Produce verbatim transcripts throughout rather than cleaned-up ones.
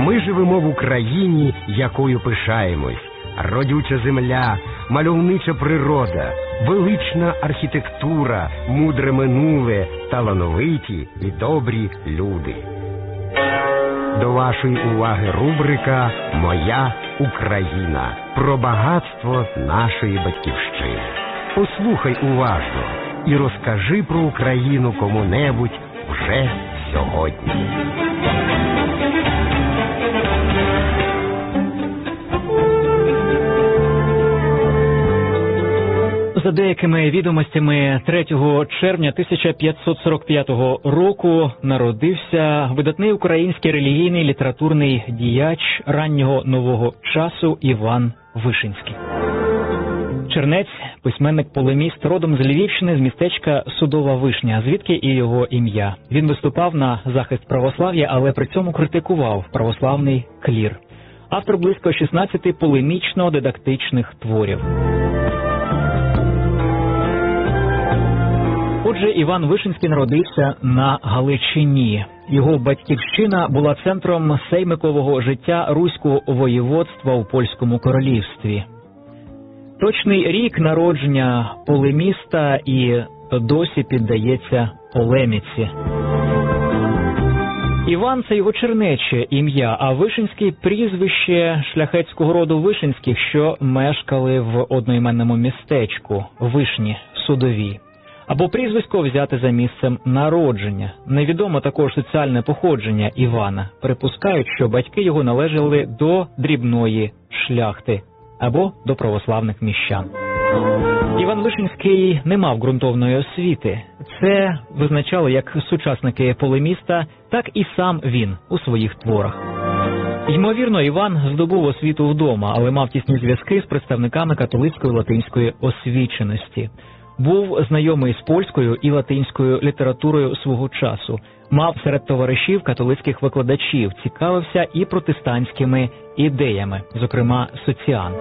Ми живемо в Україні, якою пишаємось. Родюча земля, мальовнича природа, велична архітектура, мудре минуле, талановиті і добрі люди. До вашої уваги рубрика «Моя Україна» про багатство нашої батьківщини. Послухай уважно і розкажи про Україну кому-небудь вже сьогодні. За деякими відомостями, третього червня тисяча п'ятсот сорок п'ятого року народився видатний український релігійний літературний діяч раннього нового часу Іван Вишинський. Чернець, письменник-полеміст, родом з Львівщини, з містечка Судова Вишня, звідки і його ім'я. Він виступав на захист православ'я, але при цьому критикував православний клір. Автор близько шістнадцяти полемічно-дидактичних творів. Отже, Іван Вишинський народився на Галичині. Його батьківщина була центром сеймикового життя Руського воєводства у Польському королівстві. Точний рік народження полеміста і досі піддається полеміці. Іван – це його чернече ім'я, а Вишинський – прізвище шляхетського роду Вишинських, що мешкали в одноіменному містечку Вишні, Судові. Або прізвисько взяти за місцем народження. Невідомо також соціальне походження Івана. Припускають, що батьки його належали до дрібної шляхти або до православних міщан. Іван Вишинський не мав ґрунтовної освіти. Це визначали як сучасники полеміста, так і сам він у своїх творах. Ймовірно, Іван здобув освіту вдома, але мав тісні зв'язки з представниками католицької латинської освіченості. Був знайомий з польською і латинською літературою свого часу. Мав серед товаришів католицьких викладачів, цікавився і протестантськими ідеями, зокрема соціан.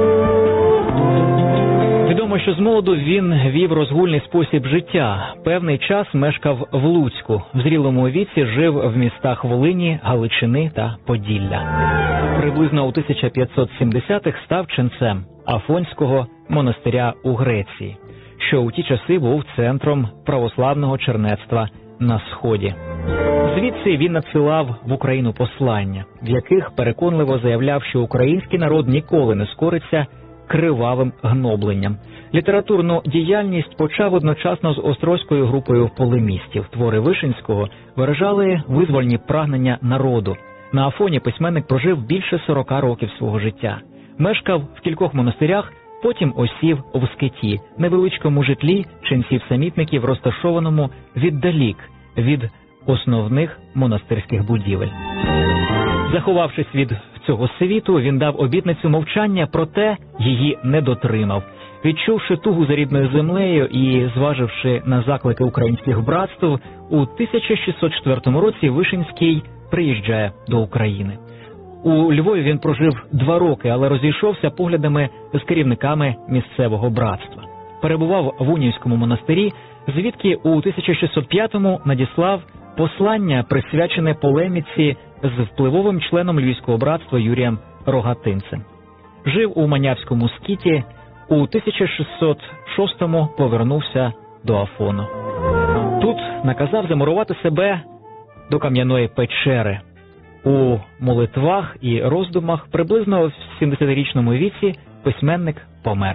Відомо, що змолоду він вів розгульний спосіб життя. Певний час мешкав в Луцьку. В зрілому віці жив в містах Волині, Галичини та Поділля. Приблизно у тисяча п'ятсот сімдесятих став ченцем Афонського монастиря у Греції, що у ті часи був центром православного чернецтва на Сході. Звідси він надсилав в Україну послання, в яких переконливо заявляв, що український народ ніколи не скориться кривавим гнобленням. Літературну діяльність почав одночасно з острозькою групою полемістів. Твори Вишинського виражали визвольні прагнення народу. На Афоні письменник прожив більше сорока років свого життя. Мешкав в кількох монастирях, потім осів в Скиті, невеличкому житлі ченців-самітників, розташованому віддалік від основних монастирських будівель. Заховавшись від цього світу, він дав обітницю мовчання, проте її не дотримав. Відчувши тугу за рідною землею і зваживши на заклики українських братств, у тисяча шістсот четвертому році Вишинський приїжджає до України. У Львові він прожив два роки, але розійшовся поглядами з керівниками місцевого братства. Перебував в Унівському монастирі, звідки у тисяча шістсот п'ятому надіслав послання, присвячене полеміці з впливовим членом Львівського братства Юрієм Рогатинцем. Жив у Манявському скіті, у тисяча шістсот шостому повернувся до Афону. Тут наказав замурувати себе до кам'яної печери. У молитвах і роздумах приблизно в сімдесятирічному віці письменник помер.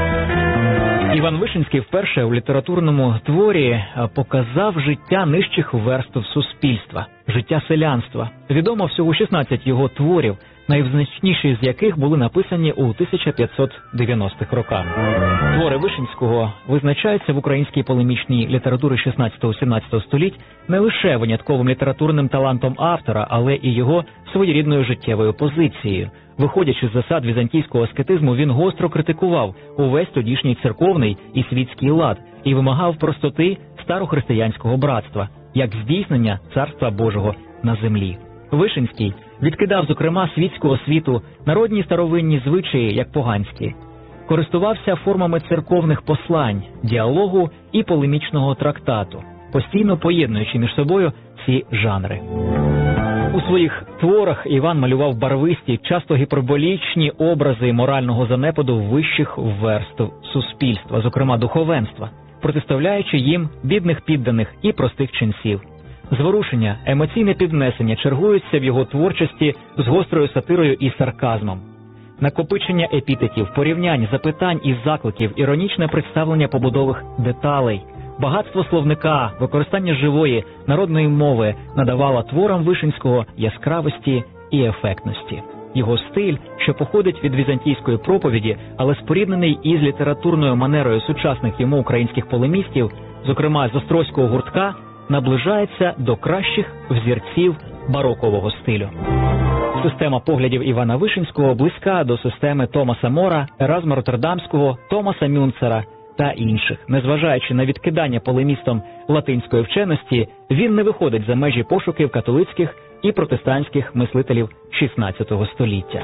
Іван Вишинський вперше у літературному творі показав життя нижчих верств суспільства, життя селянства. Відомо всього шістнадцять його творів, найвизначніші з яких були написані у тисяча п'ятсот дев'яностих роках. Твори Вишинського визначаються в українській полемічній літературі шістнадцятого-сімнадцятого століть не лише винятковим літературним талантом автора, але і його своєрідною життєвою позицією. Виходячи з засад візантійського аскетизму, він гостро критикував увесь тодішній церковний і світський лад і вимагав простоти старохристиянського братства, як здійснення Царства Божого на землі. Вишинський відкидав, зокрема, світську освіту, народні старовинні звичаї, як поганські. Користувався формами церковних послань, діалогу і полемічного трактату, постійно поєднуючи між собою ці жанри. У своїх творах Іван малював барвисті, часто гіперболічні образи морального занепаду вищих верств суспільства, зокрема духовенства, протиставляючи їм бідних підданих і простих ченців. Зворушення, емоційне піднесення чергуються в його творчості з гострою сатирою і сарказмом. Накопичення епітетів, порівнянь, запитань і закликів, іронічне представлення побудових деталей, багатство словника, використання живої, народної мови надавало творам Вишинського яскравості і ефектності. Його стиль, що походить від візантійської проповіді, але споріднений із літературною манерою сучасних йому українських полемістів, зокрема з острозького гуртка, наближається до кращих взірців барокового стилю. Система поглядів Івана Вишинського близька до системи Томаса Мора, Еразма Роттердамського, Томаса Мюнцера та інших. Незважаючи на відкидання полемістом латинської вченості, він не виходить за межі пошуків католицьких і протестантських мислителів шістнадцятого століття.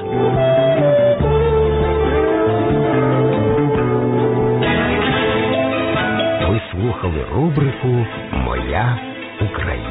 Ви слухали рубрику «Моя Україна».